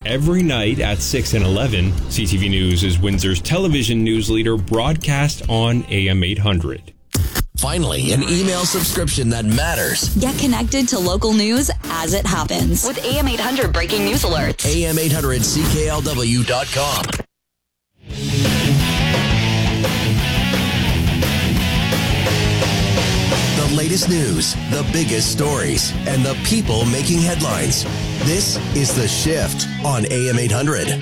every night at 6 and 11. CTV News is Windsor's television news leader, broadcast on AM 800. Finally, an email subscription that matters. Get connected to local news as it happens with AM 800 breaking news alerts. AM800CKLW.com. The latest news, the biggest stories, and the people making headlines. This is The Shift on AM 800.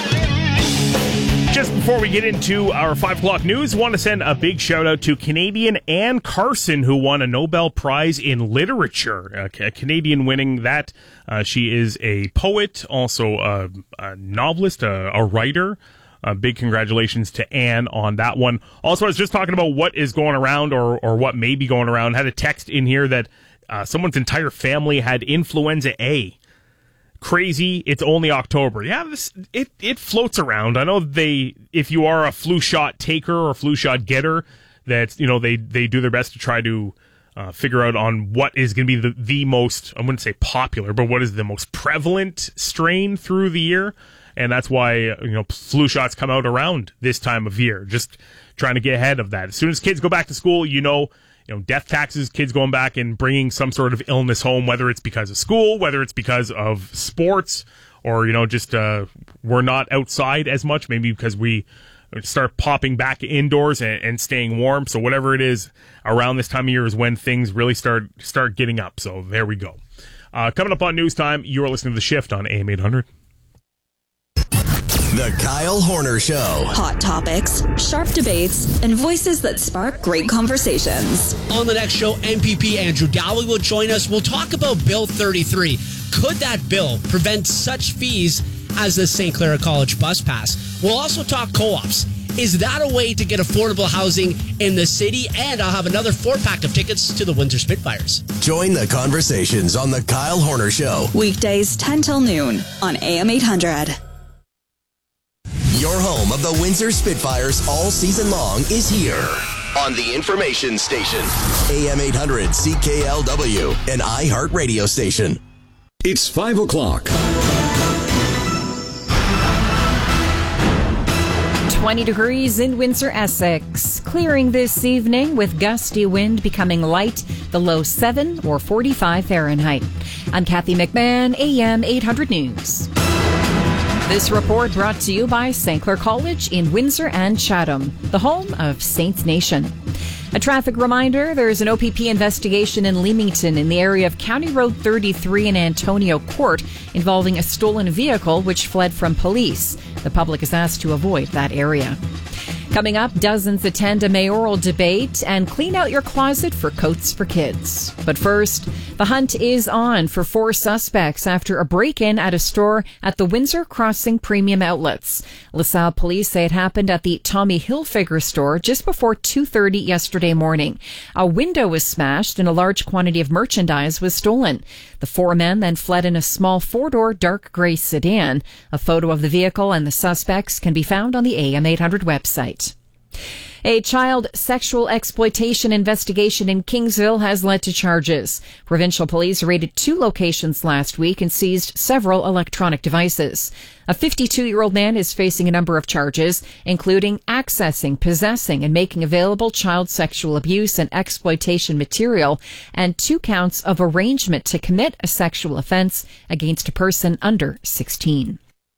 Just before we get into our 5 o'clock news, I want to send a big shout out to Canadian Anne Carson, who won a Nobel Prize in Literature. A Canadian winning that. She is a poet, also a novelist, a writer. Big congratulations to Anne on that one. Also, I was just talking about what is going around or what may be going around. Had a text in here that someone's entire family had influenza A. Crazy, it's only October. Yeah, it floats around. I know if you are a flu shot taker or flu shot getter, that they do their best to try to figure out on what is going to be the most, I wouldn't say popular, but what is the most prevalent strain through the year. And that's why flu shots come out around this time of year, just trying to get ahead of that. As soon as kids go back to school, death taxes, kids going back and bringing some sort of illness home, whether it's because of school, whether it's because of sports, or, just we're not outside as much, maybe because we start popping back indoors and staying warm. So whatever it is, around this time of year is when things really start getting up. So there we go. Coming up on News Time, you are listening to The Shift on AM 800. The Kyle Horner Show. Hot topics, sharp debates, and voices that spark great conversations. On the next show, MPP Andrew Dowling will join us. We'll talk about Bill 33. Could that bill prevent such fees as the St. Clara College bus pass? We'll also talk co-ops. Is that a way to get affordable housing in the city? And I'll have another 4-pack of tickets to the Windsor Spitfires. Join the conversations on The Kyle Horner Show. Weekdays 10 till noon on AM 800. Your home of the Windsor Spitfires all season long is here on the information station. AM 800 CKLW, an iHeart radio station. It's 5 o'clock. 20 degrees in Windsor, Essex. Clearing this evening with gusty wind becoming light, the low 7 or 45 Fahrenheit. I'm Kathy McMahon, AM 800 News. This report brought to you by St. Clair College in Windsor and Chatham, the home of Saints Nation. A traffic reminder, there is an OPP investigation in Leamington in the area of County Road 33 and Antonio Court involving a stolen vehicle which fled from police. The public is asked to avoid that area. Coming up, dozens attend a mayoral debate and clean out your closet for coats for kids. But first, the hunt is on for 4 suspects after a break-in at a store at the Windsor Crossing Premium Outlets. LaSalle police say it happened at the Tommy Hilfiger store just before 2:30 yesterday morning. A window was smashed and a large quantity of merchandise was stolen. The 4 men then fled in a small 4-door dark gray sedan. A photo of the vehicle and the suspects can be found on the AM 800 website. A child sexual exploitation investigation in Kingsville has led to charges. Provincial police raided 2 locations last week and seized several electronic devices. A 52-year-old man is facing a number of charges, including accessing, possessing, and making available child sexual abuse and exploitation material, and 2 counts of arrangement to commit a sexual offense against a person under 16.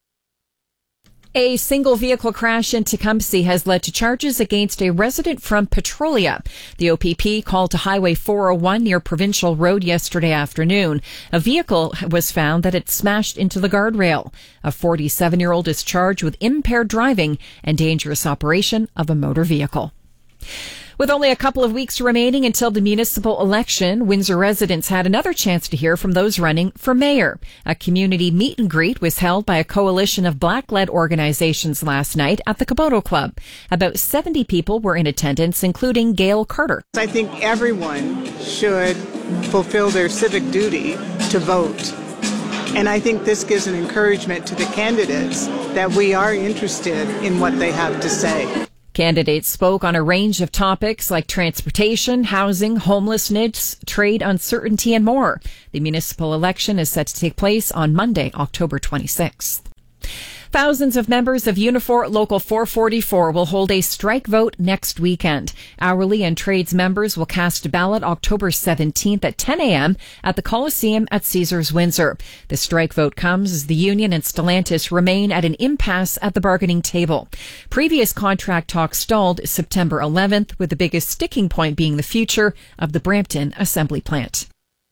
A single vehicle crash in Tecumseh has led to charges against a resident from Petrolia. The OPP called to Highway 401 near Provincial Road yesterday afternoon. A vehicle was found that had smashed into the guardrail. A 47-year-old is charged with impaired driving and dangerous operation of a motor vehicle. With only a couple of weeks remaining until the municipal election, Windsor residents had another chance to hear from those running for mayor. A community meet and greet was held by a coalition of Black-led organizations last night at the Caboto Club. About 70 people were in attendance, including Gail Carter. I think everyone should fulfill their civic duty to vote. And I think this gives an encouragement to the candidates that we are interested in what they have to say. Candidates spoke on a range of topics like transportation, housing, homelessness, trade uncertainty, and more. The municipal election is set to take place on Monday, October 26th. Thousands of members of Unifor Local 444 will hold a strike vote next weekend. Hourly and trades members will cast a ballot October 17th at 10 a.m. at the Coliseum at Caesars Windsor. The strike vote comes as the union and Stellantis remain at an impasse at the bargaining table. Previous contract talks stalled September 11th, with the biggest sticking point being the future of the Brampton assembly plant.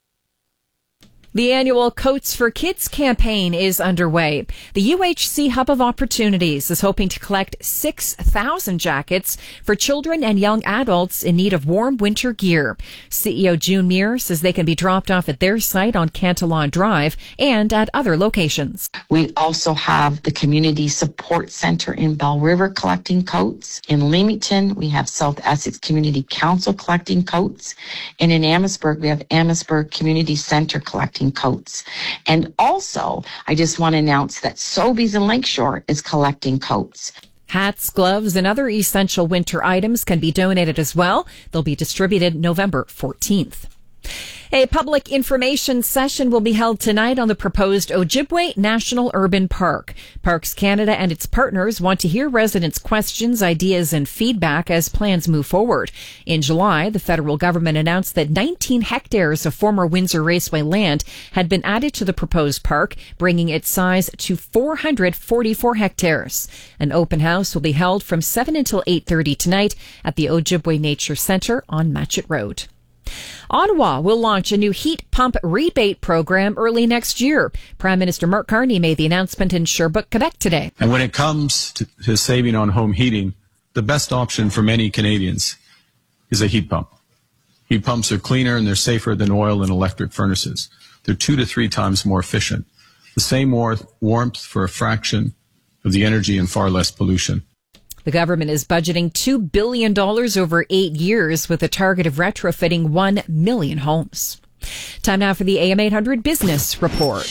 The annual Coats for Kids campaign is underway. The UHC Hub of Opportunities is hoping to collect 6,000 jackets for children and young adults in need of warm winter gear. CEO June Muir says they can be dropped off at their site on Cantillon Drive and at other locations. We also have the Community Support Center in Bell River collecting coats. In Leamington, we have South Essex Community Council collecting coats. And in Amherstburg, we have Amherstburg Community Center collecting coats. And also, I just want to announce that Sobeys in Lakeshore is collecting coats. Hats, gloves, and other essential winter items can be donated as well. They'll be distributed November 14th. A public information session will be held tonight on the proposed Ojibwe National Urban Park. Parks Canada and its partners want to hear residents' questions, ideas, and feedback as plans move forward. In July, the federal government announced that 19 hectares of former Windsor Raceway land had been added to the proposed park, bringing its size to 444 hectares. An open house will be held from 7 until 8:30 tonight at the Ojibwe Nature Centre on Matchett Road. Ottawa will launch a new heat pump rebate program early next year. Prime Minister Mark Carney made the announcement in Sherbrooke, Quebec today. And when it comes to saving on home heating, the best option for many Canadians is a heat pump. Heat pumps are cleaner and they're safer than oil and electric furnaces. They're 2 to 3 times more efficient. The same warmth for a fraction of the energy and far less pollution. The government is budgeting $2 billion over 8 years with a target of retrofitting 1 million homes. Time now for the AM 800 Business Report.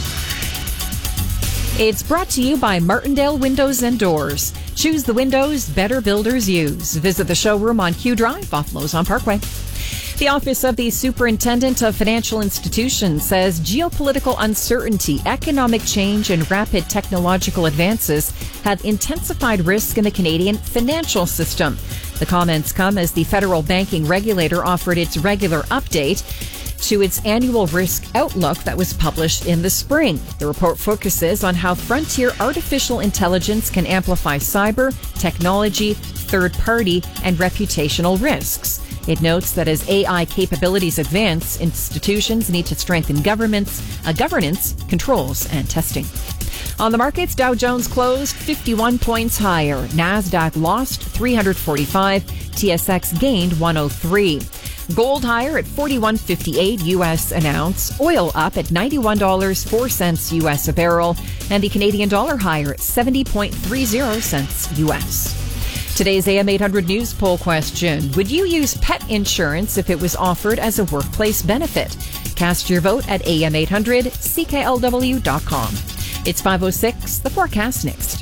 It's brought to you by Martindale Windows and Doors. Choose the windows better builders use. Visit the showroom on Q Drive off Lozon Parkway. The Office of the Superintendent of Financial Institutions says geopolitical uncertainty, economic change, and rapid technological advances have intensified risk in the Canadian financial system. The comments come as the federal banking regulator offered its regular update to its annual risk outlook that was published in the spring. The report focuses on how frontier artificial intelligence can amplify cyber, technology, third-party, and reputational risks. It notes that as AI capabilities advance, institutions need to strengthen governance, controls, and testing. On the markets, Dow Jones closed 51 points higher. NASDAQ lost 345. TSX gained 103. Gold higher at $41.58 U.S. an ounce. Oil up at $91.04 U.S. a barrel. And the Canadian dollar higher at 70.30 cents U.S. Today's AM 800 News poll question. Would you use pet insurance if it was offered as a workplace benefit? Cast your vote at am800CKLW.com. It's 5:06. The forecast next.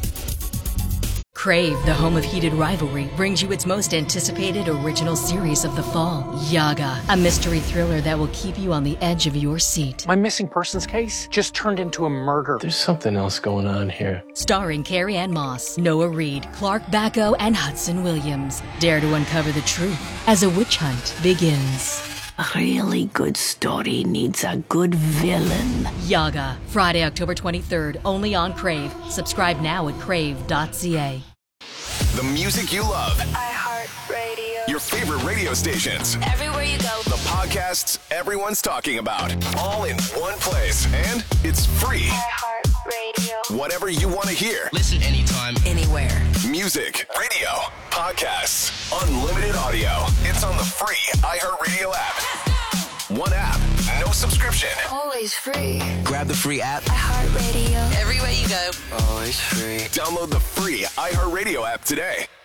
Crave, the home of heated rivalry, brings you its most anticipated original series of the fall, Yaga, a mystery thriller that will keep you on the edge of your seat. My missing persons case just turned into a murder. There's something else going on here. Starring Carrie-Anne Moss, Noah Reid, Clark Bacco, and Hudson Williams. Dare to uncover the truth as a witch hunt begins. A really good story needs a good villain. Yaga, Friday, October 23rd, only on Crave. Subscribe now at crave.ca. The music you love. iHeartRadio. Your favorite radio stations. Everywhere you go. The podcasts everyone's talking about. All in one place. And it's free. iHeartRadio. Whatever you want to hear. Listen anytime. Anywhere. Music, radio, podcasts, unlimited audio. It's on the free iHeartRadio app. One app, no subscription. Always free. Grab the free app. iHeartRadio. Everywhere you go. Always free. Download the free iHeartRadio app today.